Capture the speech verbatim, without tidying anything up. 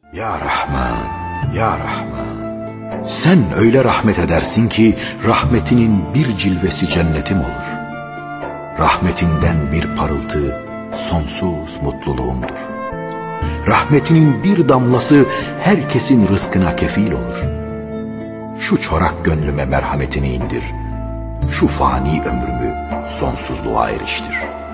Ya Rahman, Ya Rahman, sen öyle rahmet edersin ki rahmetinin bir cilvesi cennetim olur. Rahmetinden bir parıltı sonsuz mutluluğumdur. Rahmetinin bir damlası herkesin rızkına kefil olur. Şu çorak gönlüme merhametini indir, şu fani ömrümü sonsuzluğa eriştir.